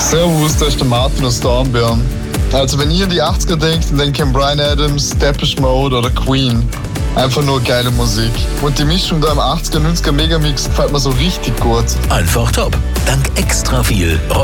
Servus, da ist der Martin aus Dornbirn. Also wenn ihr an die 80er denkt, dann denkt ihr an Bryan Adams, Depeche Mode oder Queen. Einfach nur geile Musik. Und die Mischung da im 80er, 90er Megamix gefällt mir so richtig gut. Einfach top. Dank extra viel